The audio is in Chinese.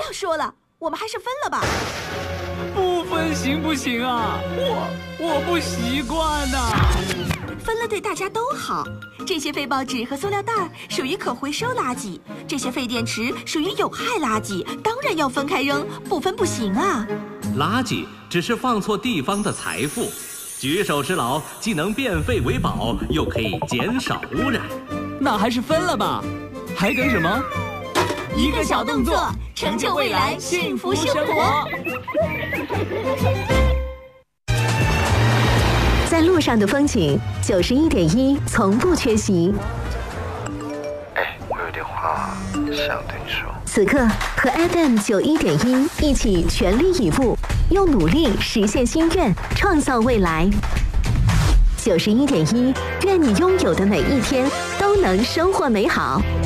要说了，我们还是分了吧。 不分行不行啊？我不习惯呐。 分了对大家都好。这些废报纸和塑料袋属于可回收垃圾，这些废电池属于有害垃圾，当然要分开扔，不分不行啊。 垃圾只是放错地方的财富，举手之劳既能变废为宝，又可以减少污染。 那还是分了吧，还等什么？ 一个小动作，成就未来幸福生活。 在路上的风景，91.1从不缺席。 我有点话想对你说。 此刻和 FM 91.1一起全力以赴，用努力实现心愿，创造未来。91.1，愿你拥有的每一天都能收获美好。